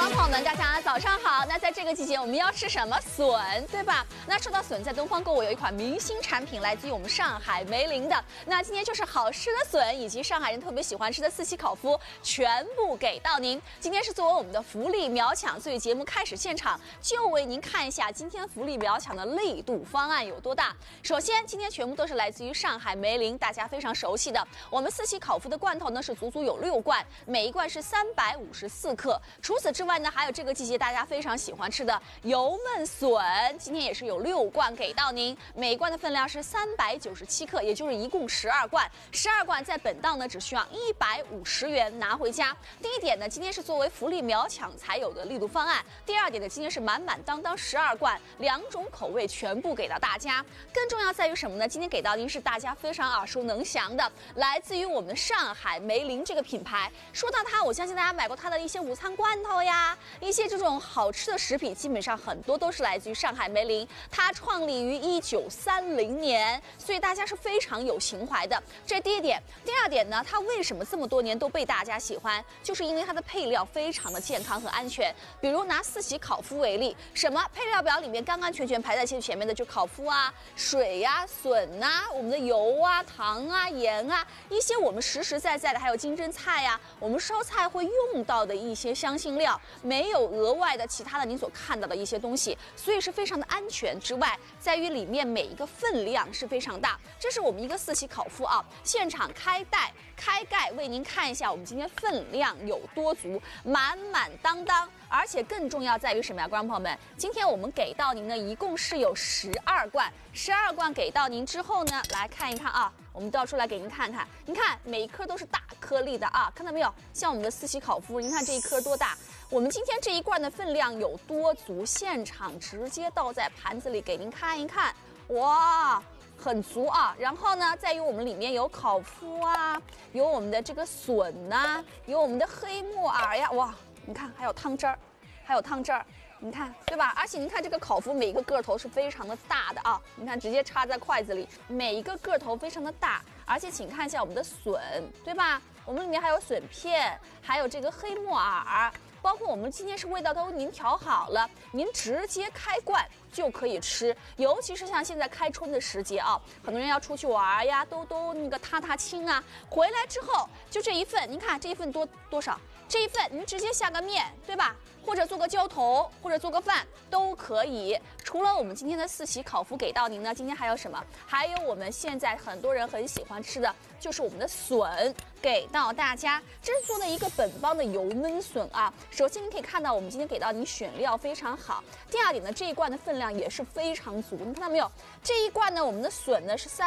众朋友们，大家早上好。那在这个季节，我们要吃什么？笋，对吧？那说到笋，在东方购物有一款明星产品，来自于我们上海梅林的。那今天就是好吃的笋，以及上海人特别喜欢吃的四喜烤麸，全部给到您。今天是作为我们的福利秒抢，所以节目开始现场就为您看一下今天福利秒抢的力度方案有多大。首先，今天全部都是来自于上海梅林，大家非常熟悉的我们四喜烤麸的罐头呢，是足足有6罐，每一罐是354克。除此之外呢，还有这个季节大家非常喜欢吃的油焖笋，今天也是有6罐给到您，每一罐的分量是397克，也就是一共12罐。12罐在本档呢只需要150元拿回家。第一点呢，今天是作为福利秒抢才有的力度方案。第二点呢，今天是满满当当12罐，2种口味全部给到大家。更重要在于什么呢？今天给到您是大家非常耳熟能详的，来自于我们上海梅林这个品牌。说到它，我相信大家买过它的一些午餐罐头呀，一些这种好吃的食品，基本上很多都是来自于上海梅林。它创立于1930年，所以大家是非常有情怀的。这是第一点。第二点呢，它为什么这么多年都被大家喜欢？就是因为它的配料非常的健康和安全。比如拿四喜烤麸为例，什么配料表里面干干全全排在前面的就烤麸啊、水呀、笋啊、我们的油啊、糖啊、盐啊，一些我们实实在在的，还有金针菜呀，我们烧菜会用到的一些香辛料，没有额外的其他的您所看到的一些东西，所以是非常的安全。之外，在于里面每一个分量是非常大。这是我们一个四喜烤麸啊，现场开盖为您看一下我们今天分量有多足，满满当当。而且更重要在于什么呀，观众朋友们？今天我们给到您呢，一共是有12罐，12罐给到您之后呢，来看一看啊，我们倒出来给您看看，您看每一颗都是大颗粒的啊，看到没有？像我们的四喜烤麸，您看这一颗多大？我们今天这一罐的分量有多足？现场直接倒在盘子里给您看一看，哇！很足啊，然后呢，在于我们里面有烤麸啊，有我们的这个笋呐，有我们的黑木耳呀，哇，你看还有汤汁儿，你看对吧？而且您看这个烤麸每一个个头是非常的大的啊，你看直接插在筷子里，每一个个头非常的大，而且请看一下我们的笋，对吧？我们里面还有笋片，还有这个黑木耳。包括我们今天是味道都为您调好了，您直接开罐就可以吃。尤其是像现在开春的时节啊，很多人要出去玩呀，都那个踏青啊，回来之后就这一份，您看这一份多少？这一份您直接下个面，对吧？或者做个浇头，或者做个饭都可以。除了我们今天的四喜烤麸给到您呢，今天还有什么？还有我们现在很多人很喜欢吃的，就是我们的笋给到大家。这是做的一个本帮的油焖笋啊。首先您可以看到，我们今天给到您选料非常好。第二点呢，这一罐的分量也是非常足，你看到没有？这一罐呢，我们的笋呢是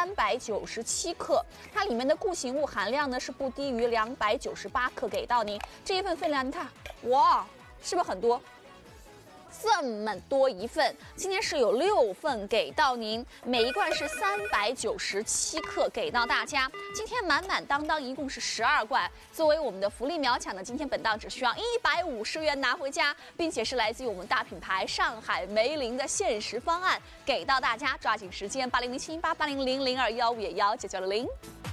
397克，它里面的固形物含量呢是不低于298克给到您。这一份分量，你看，哇！是不是很多？这么多一份，今天是有6份给到您，每一罐是397克给到大家。今天满满当当一共是12罐，作为我们的福利秒抢呢，今天本档只需要150元拿回家，并且是来自于我们大品牌上海梅林的限时方案给到大家，抓紧时间80071880000215也19900。